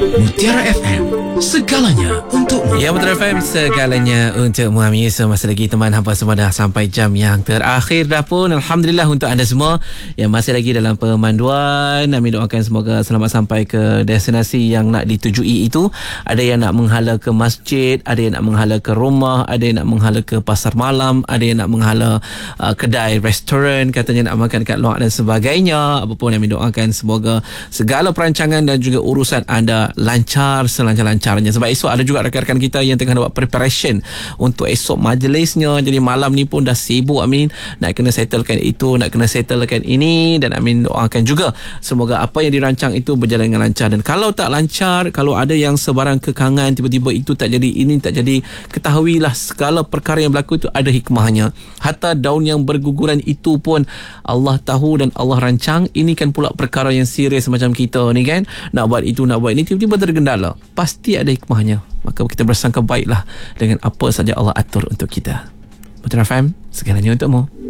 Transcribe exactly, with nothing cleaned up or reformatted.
Mutiara F M, segalanya untukmu. Ya, Mutiara F M, segalanya untukmu. So, masa lagi teman hampa semua dah sampai jam yang terakhir dah pun. Alhamdulillah untuk anda semua yang masih lagi dalam pemanduan. Kami doakan semoga selamat sampai ke destinasi yang nak ditujui itu. Ada yang nak menghala ke masjid, ada yang nak menghala ke rumah, ada yang nak menghala ke pasar malam, ada yang nak menghala uh, kedai, restoran, katanya nak makan kat luar dan sebagainya. Apapun kami doakan semoga segala perancangan dan juga urusan anda lancar selancar-lancarnya. Sebab esok ada juga rakan-rakan kita yang tengah buat preparation untuk esok majlisnya. Jadi malam ni pun dah sibuk Amin, nak kena settlekan itu, nak kena settlekan ini. Dan Amin doakan juga semoga apa yang dirancang itu berjalan dengan lancar. Dan kalau tak lancar, kalau ada yang sebarang kekangan, tiba-tiba itu tak jadi, ini tak jadi, ketahuilah segala perkara yang berlaku itu ada hikmahnya. Hatta daun yang berguguran itu pun Allah tahu dan Allah rancang. Ini kan pula perkara yang serius macam kita ni kan, nak buat itu, nak buat ini, tiba-tiba tergendala, pasti ada hikmahnya. Maka kita bersangka baiklah dengan apa saja Allah atur untuk kita. Mutiara F M, segalanya untukmu.